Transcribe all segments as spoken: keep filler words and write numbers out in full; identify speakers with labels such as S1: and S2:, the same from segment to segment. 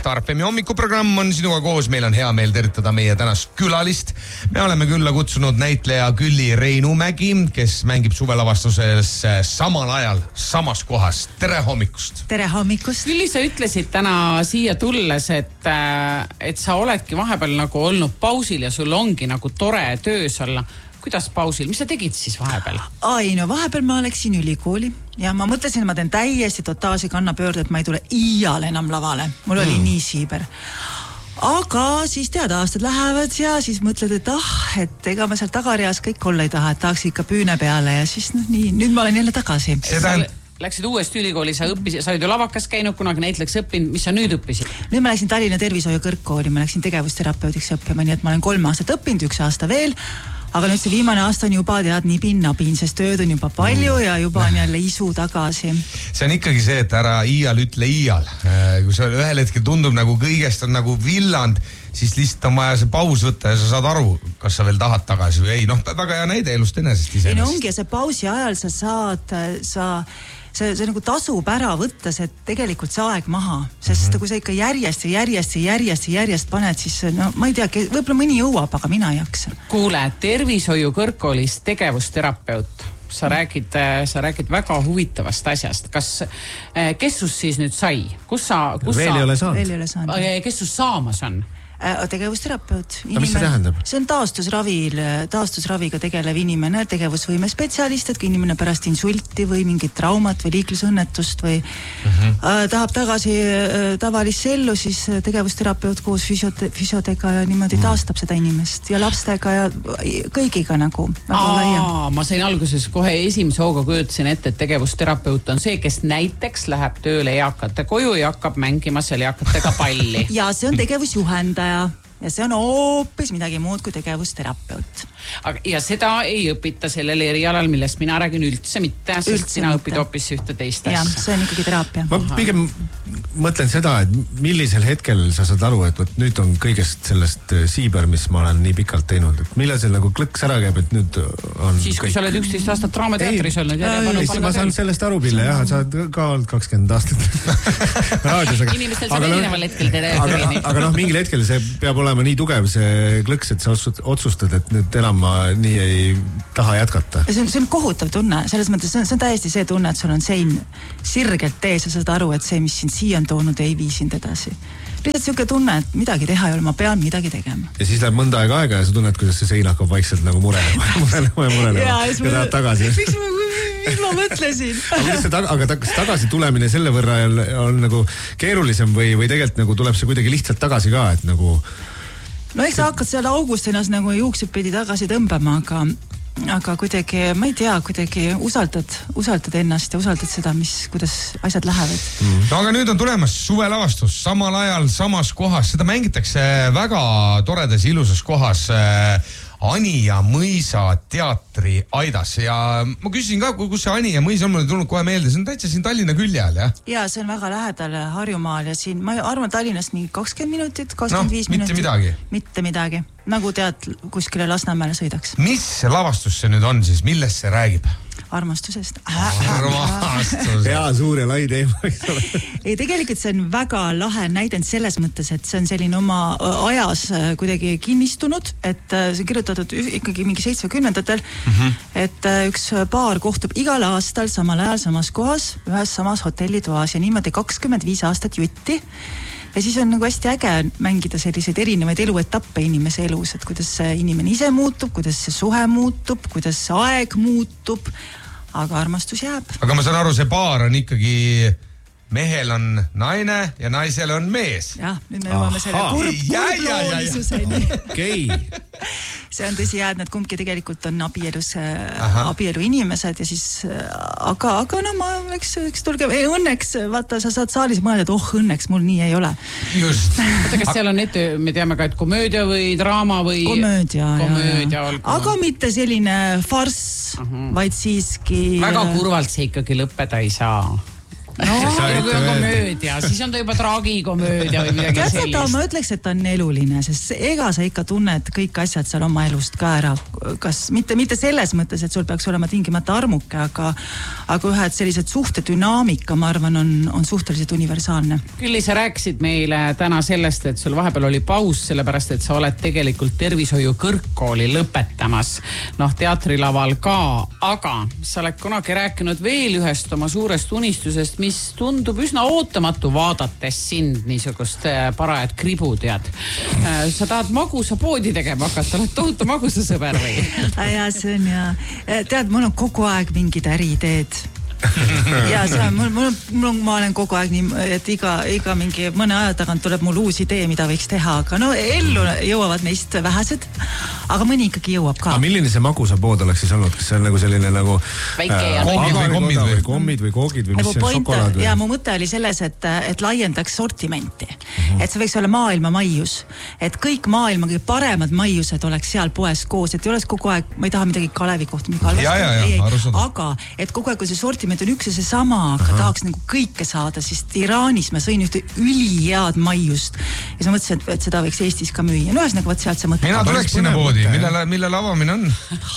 S1: Star F M hommikuprogramm on sinuga koos. Meil on hea meel tervitada meie tänast külalist. Me oleme külla kutsunud näitleja Külli Reinumägi, kes mängib suvelavastuses samal ajal samas kohas. Tere hommikust!
S2: Tere hommikust!
S3: Külli, sa ütlesid täna siia tulles, et, et sa oledki vahepeal nagu olnud pausil ja sul ongi nagu tore töös olla. Kuidas pausil? Mis sa tegid siis vahepeal?
S2: Ai, no vahepeal ma läksin ülikooli ja ma mõtlesin, et ma teen täiesti totaalse kannapöörde, et ma ei tule iial enam lavale. Mul oli mm. nii siiber. Aga siis tead, aastad lähevad ja siis mõtled, et ah, et ega ma seal tagareas kõik olla ei taha, et tahaks ikka püüne peale ja siis noh, nii, nüüd ma olen jälle tagasi.
S3: Sa läksid uuesti ülikooli, sa õppisid, sa olid ju lavakas käinud, kunagi näitleks õppinud, mis sa nüüd õppisid?
S2: Nüüd ma läksin Tallinna tervishoiu kõrgkooli, ma läksin tegevusterapeutiks õppima, nii et ma olen kolm aastat õppinud, üks aasta veel. Aga nüüd see viimane aasta on juba tead nibin-nabin, sest tööd on juba palju ja juba on jälle isu tagasi.
S1: See on ikkagi see, et ära iial ütle iial. Kui see ühel hetkel tundub nagu kõigest on nagu villand, siis lihtsalt on vaja see paus võtta ja sa saad aru, kas sa veel tahad tagasi või ei. Noh, väga hea näide elust enesest iseenesest.
S2: Ei no ongi ja see pausi ajal sa saad, sa... See, see nagu tasub ära võtta, see tegelikult see aeg maha, sest mm-hmm. kui sa ikka järjest ja järjest ja järjest ja järjest paned, siis no ma ei tea, võib-olla mõni jõuab, aga mina ei jaksa.
S3: Kuule, tervishoiu kõrgkoolis tegevusterapeut, sa räägid, sa räägid väga huvitavast asjast. Kas, kes sus siis nüüd sai? Kus sa, kus
S4: veel
S3: sa...
S4: ei ole saanud.
S2: Veel ei ole saanud.
S3: Kes sus saamas on?
S2: Tegevusterapeut.
S4: No mis see tähendab?
S2: See on taastusravil, taastusraviga tegelev inimene, tegevusvõime spetsialist, et kui inimene pärast insulti või mingit traumat või liiklusõnnetust või uh-huh. äh, tahab tagasi äh, tavalisse ellu, siis tegevusterapeut koos füsiote, füsiodega ja niimoodi uh-huh. taastab seda inimest ja lapstega ja kõigiga nagu.
S3: Aa, ma sain alguses kohe esimese hooga kujutasin ette, et tegevusterapeut on see, kes näiteks läheb tööle eakate koju ja hakkab mängima seal eakatega palli.
S2: Ja see on tegevusjuhendaja. Ja see on hoopis midagi muud kui tegevusterapeut.
S3: Ja seda ei õpita sellel erialal, millest mina räägin üldse mitte, sest üldse sina mitte. Õpid hoopis ühte teist asja.
S2: Jah, see on ikkagi teraapia.
S4: Ma pigem mõtlen seda, et millisel hetkel sa saad aru, et võt, nüüd on kõigest sellest siiber, mis ma olen nii pikalt teinud. Et millal see nagu klõks ära käib, et nüüd on...
S3: Siis, kui kõik... sa oled üksteist aastat Draamateatris olnud.
S4: Ja ei, ei, ma saan sellest aru, Pille, jah, sa oled ka olnud kakskümmend aastat raadios. Aga...
S3: Inimestel saab erineval hetkel tere.
S4: Aga, aga noh, mingil hetkel see peab olema nii tugev see klõks, et sa otsustad, et nüüd enam ma nii ei taha jätkata.
S2: See on, see on kohutav tunne, selles mõttes see on, see on täiesti see tunne, et sul on sein sirgelt ees ja saad aru, et see, mis sind siia on toonud, ei vii sind edasi. Lihtsalt siuke tunne, et midagi teha ei ole, ma pean midagi tegema. Ja
S4: siis läheb mõnda aega aega ja sa tunned, kuidas see sein hakkab vaikselt nagu murelema, murelema ja murelema ja, ja tahad tagasi.
S2: Miks ma, mis ma mõtlesin?
S4: Aga, tag, aga tagasi tulemine selle võrra on, on nagu keerulisem või, või tegelikult nagu tuleb see kuidagi lihtsalt tagasi ka, et nagu
S2: no eks sa hakkad seal august ennast nagu juuksed pidi tagasi tõmbama, aga, aga kuidagi, ma ei tea, kuidagi usaldad, usaldad ennast ja usaldad seda, mis, kuidas asjad lähevad.
S1: Mm. No aga nüüd on tulemas suvelavastus, samal ajal, samas kohas, seda mängitakse väga toredas, ilusas kohas Anija Mõisa teatri aidas ja ma küsisin ka, kus see Anija Mõisa on, mulle tulnud kohe meelde, see on täitsa siin Tallinna külje all, jah?
S2: Ja, see on väga lähedal Harjumaal ja siin, ma arvan Tallinnast nii kakskümmend minutit, kakskümmend viis
S1: no,
S2: minutit.
S1: Mitte midagi.
S2: Mitte midagi. Nagu tead, kuskile Lasnamäele sõidaks.
S1: Mis lavastus see nüüd on siis, millest see räägib?
S2: Armastusest.
S1: Armastus.
S4: Hea suur ja lai teema.
S2: Ei, tegelikult see on väga lahe näidend selles mõttes, et see on selline oma ajas kuidagi kinnistunud, et see on kirjutatud ikkagi mingi seitsmekümnendatel, mm-hmm. et üks paar kohtub igal aastal samal ajal samas kohas, ühes samas hotellitoas ja niimoodi kakskümmend viis aastat jutti. Ja siis on nagu hästi äge mängida selliseid erinevaid eluetappe inimese elus, et kuidas see inimene ise muutub, kuidas see suhe muutub, kuidas see aeg muutub, aga armastus jääb.
S1: Aga ma saan aru, see paar on ikkagi, mehel on naine ja naisel on mees.
S2: Jah, nüüd me jõuame selle kurb, kurbloolisuuseni.
S4: Okei.
S2: See on tõsi jah, et nad kumbki tegelikult on abielus, abielu inimesed ja siis, aga, aga no ma, eks, eks tulge, ei, õnneks, vaata, sa saad saalis mõelda, et oh, õnneks mul nii ei ole.
S1: Just.
S3: Vaata, kas seal on ette, me teame ka, et komöödia või draama või...
S2: Komöödia,
S3: komöödia
S2: ja, ja. Aga mitte selline farss, uh-huh. vaid siiski...
S3: Väga kurvalt see ikkagi lõppeda ei saa. no, kui on komöödia, siis on ta juba traagikomöödia või midagi
S2: Tead,
S3: sellist.
S2: Ma ütleks, et ta on eluline, sest ega sa ikka tunned kõik asjad seal oma elust ka ära. Kas mitte, mitte selles mõttes, et sul peaks olema tingimata armuke, aga, aga ühed sellised suhte dünaamika, ma arvan, on, on suhteliselt universaalne.
S3: Külli, sa rääkisid meile täna sellest, et sul vahepeal oli paus, sellepärast, et sa oled tegelikult tervishoiu kõrgkooli lõpetamas. Noh, teatrilaval ka, aga sa oled kunagi rääkinud veel ühest oma suurest unistusest, mis tundub üsna ootamatu vaadates sind niisugust parajat kribu, tead. Sa tahad magusa poodi tegema hakata, oled tohutu magusa sõber või?
S2: Ja, see on ja... Tead, mul on kogu aeg mingid äriideed. Ja see on, mul, mul, mul, ma olen kogu aeg nii, et iga, iga mingi mõne aja tagant tuleb mul uus idee, mida võiks teha, aga no ellu jõuavad meist vähesed, aga mõni ikkagi jõuab ka.
S4: Aga milline see magusa pood oleks siis olnud? Kas see on nagu selline nagu
S3: väike ja
S4: äh, kommid, või kommid, või kommid või koogid või mis see on šokolaad?
S2: Ja mu mõte oli selles, et, et laiendaks sortimenti. Uh-huh. Et see võiks olla maailma maius. Et kõik maailma kõige paremad maiused oleks seal poes koos, et ei oleks kogu aeg, ma ei taha midagi Kalevi kohta, midagi halvasti.
S1: Ja, ja, ja,
S2: aga et kogu aeg, kui see sortiment on üks ja see sama, aga uh-huh. tahaks nagu kõike saada, siis Iraanis ma sõin ühte ülihead maiust ja sa mõtlesin, et, et seda võiks Eestis ka müüa. No ühesõnaga, võt sealt see mõte.
S1: Mina tuleks sinna poodi, millele, millele avamine on?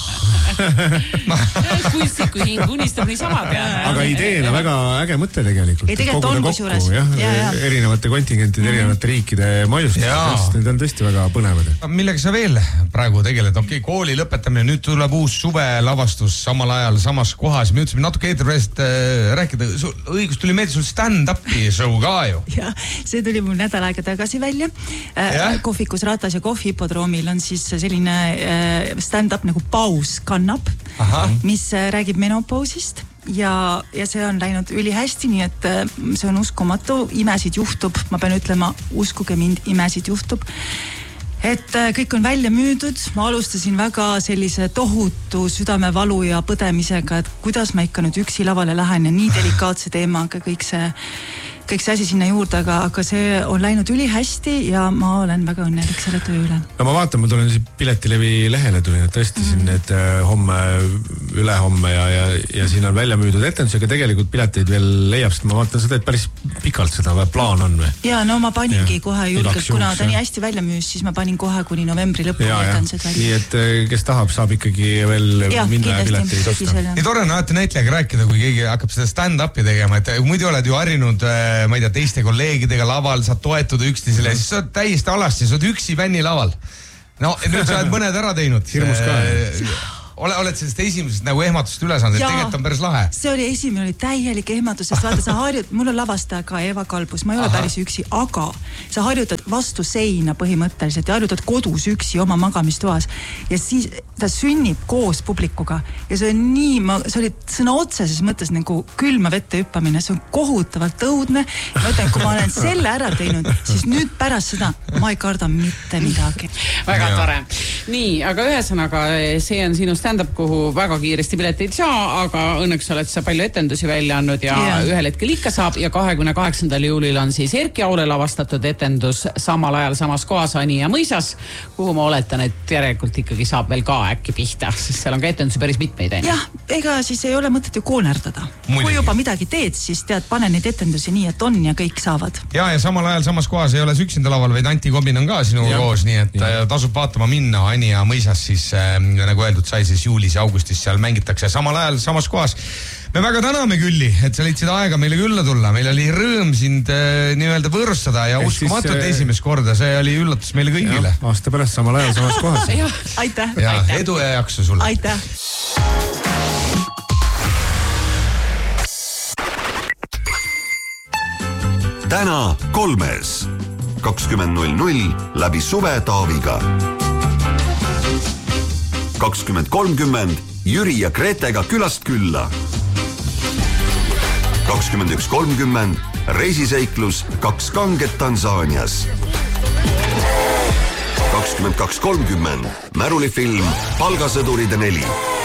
S3: Kunstiku hing unistab nii sama peale.
S4: Aga ideena väga äge mõte tegelikult.
S2: Ei, tegelikult on kusjuures.
S4: Ja, ja. Erinevate kontingentide, mm-hmm. erinevate riikide majust. Need on tõesti väga põnevad.
S1: Millega sa veel praegu tegeled? Okei, okay, kooli lõpetamine, nüüd tuleb uus suvelavastus samal ajal samas kohas. Me ütlesime natuke eetripärast äh, rääkida. Õigus tuli meelde sul stand-upi show ka ju.
S2: Ja, see tuli mul nädal aega tagasi välja. Äh, kohvikus Ratas ja Kohvi hipodroomil on siis selline äh, stand-up nagu Paus kannab, Aha. mis äh, räägib menopausist. Ja, ja see on läinud ülihästi, nii et see on uskumatu, imesid juhtub, ma pean ütlema, uskuge mind, imesid juhtub. Et kõik on välja müüdud, ma alustasin väga sellise tohutu südamevalu ja põdemisega, et kuidas ma ikka nüüd üksi lavale lähen ja nii delikaatse teemaga kõik see, kõik see asi sinna juurde, aga, aga see on läinud ülihästi ja ma olen väga õnnelik selle töö üle.
S4: No ma vaatan, ma tulen siis Piletilevi lehele tulin, et tõesti siin mm. need homme, ülehomme ja, ja, ja siin on välja müüdud etendus, aga tegelikult pileteid veel leiab, sest ma vaatan seda, et päris pikalt seda plaan on või?
S2: Ja no ma paningi ja, kohe julgelt, kuna ta nii hästi välja müüs, siis ma panin kohe kuni novembri lõppu etendused välja.
S4: Nii et kes tahab, saab ikkagi veel ja, minna ja pileteid osta.
S1: Nii tore on alati näitlejaga rääkida, kui keegi hakkab seda stand-upi tegema, et muidu oled ju harjunud ma ei tea, teiste kolleegidega laval, saad toetuda üksteisele, siis sa oled täiesti alasti, sa oled üksi bänni laval. No nüüd sa oled mõned ära teinud.
S4: Hirmus ka.
S1: Ole, oled sellest esimesest nagu ehmatust üle saanud, et tegelikult on päris lahe.
S2: See oli esimene, oli täielik ehmatus, sest vaata, sa harjut, mul on lavastaja ka Eva Kalbus, ma ei ole Aha. päris üksi, aga sa harjutad vastu seina põhimõtteliselt ja harjutad kodus üksi oma magamistoas ja siis ta sünnib koos publikuga ja see on nii, ma, see oli sõna otseses mõttes nagu külma vette hüppamine, see on kohutavalt õudne. Ma ütlen, kui ma olen selle ära teinud, siis nüüd pärast seda ma ei karda mitte midagi.
S3: Väga ja. Tore. Nii, aga ühesõnaga see on sinu stand-up, kuhu väga kiiresti pileteid saa, aga õnneks oled sa palju etendusi välja andnud ja yeah. ühel hetkel ikka saab ja kahekümne kaheksandal juulil on siis Erki Aule lavastatud etendus samal ajal samas kohas Ani ja Mõisas, kuhu ma oletan, et järelikult ikkagi saab veel ka äkki pihta, sest seal on ka etendusi päris mitmeid.
S2: Jah, ega siis ei ole mõtet ju koonerdada. Muidugi. Kui juba midagi teed, siis tead, pane neid etendusi nii, et on ja kõik saavad.
S1: Ja, ja samal ajal samas kohas ei ole üksinda laval, vaid Anti Kobin on ka sinu ja. Koos, nii et ja. Tasub vaatama minna Ani ja Mõisas siis, äh, nagu öeldud, sai siis juulis ja augustis seal mängitakse samal ajal samas kohas. Me väga täname Külli, et sa leidsid aega meile külla tulla. Meil oli rõõm sind äh, nii-öelda võõrustada ja uskumatult siis, äh... esimest korda. See oli üllatus meile kõigile.
S4: Ja, aasta pärast samal ajal samas kohas.
S2: ja, aitäh.
S1: Ja,
S2: aitäh.
S1: Edu ja jaksu sulle.
S2: Aitäh.
S5: Täna kolmes. kakskümmend null null läbi Suve Taaviga. kakskümmend kolmkümmend Jüri ja Gretega külast külla. kakskümmend üks kolmkümmend reisiseiklus Kaks kanget Tansaanias. kakskümmend kaks kolmkümmend märulifilm Palgasõduride neli.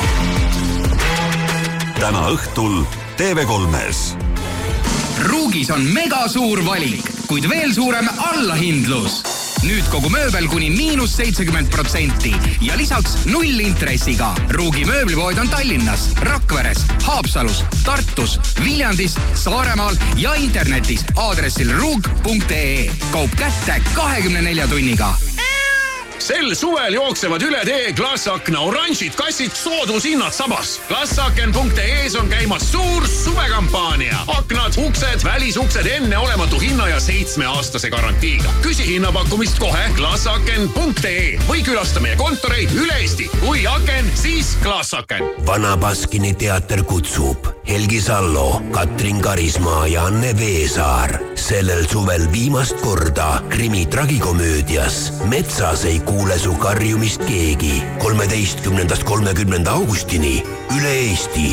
S5: Täna õhtul T V kolmes.
S6: Ruugis on mega suur valik, kuid veel suurem allahindlus. Nüüd kogu mööbel kuni miinus seitsekümmend protsenti ja lisaks null intressiga. Ruugi mööblipood on Tallinnas, Rakveres, Haapsalus, Tartus, Viljandis, Saaremaal ja internetis aadressil ruug punkt ee. Kaup kätte kahekümne nelja tunniga.
S7: Sel suvel jooksevad üle tee Glassakna oranžid kassid soodushinnad sabas. Glassaken punkt ee on käimas suur suvekampaania. Aknad, uksed, välisuksed enne olematu hinna ja seitsmeaastase garantiiga. Küsi hinnapakkumist kohe Glassaken punkt ee või külasta meie kontoreid üle Eesti. Kui aken, siis Glassaken.
S8: Vana Baskini teater kutsub Helgi Sallo, Katrin Karismaa ja Anne Veesaar. Sellel suvel viimast korda krimi tragikomöödias Metsas ei kuule su karjumist keegi. kolmeteistkümnendast kolmekümnenda augustini üle Eesti.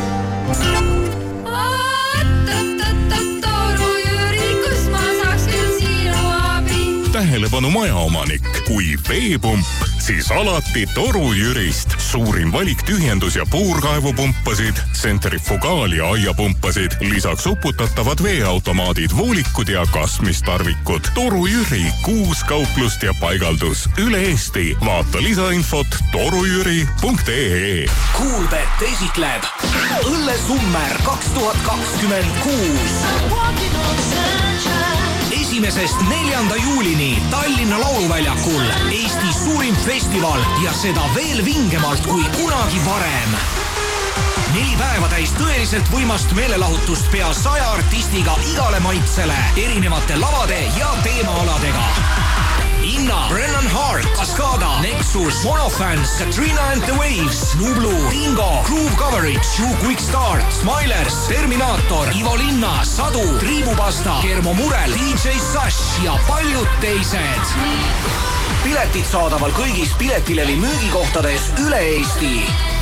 S9: Tähelepanu majaomanik. Kui veepump, siis alati Toru Jürist. Suurim valik tühjendus- ja puurkaevupumpasid, tsentrifugaal- ja aiapumpasid, lisaks uputatavad veeautomaadid, voolikud ja kasmistarvikud. Toru Jüri, kuus kauplust ja paigaldus üle Eesti. Vaata lisainfot torujüri punkt ee.
S10: Kuulbet esitleb Õllesummer kaks tuhat kakskümmend kuus. Esimesest neljanda juulini Tallinna Lauluväljakul Eesti suurim festival ja seda veel vingemalt kui kunagi varem. Neli päeva täis tõeliselt võimast meelelahutust pea saja artistiga igale maitsele, erinevate lavade ja teemaaladega. Inna, Brennan Hart, Cascada, Nexus, Monofans, Katrina and the Waves, Nublu, Ringo, Groove Coverage, Shoe Quick Start, Smilers, Terminator, Ivo Linna, Sadu, Triibupasta, Kermo Murel, D J Sash ja paljud teised. Piletid saadaval kõigis Piletilevi müügikohtades üle Eesti.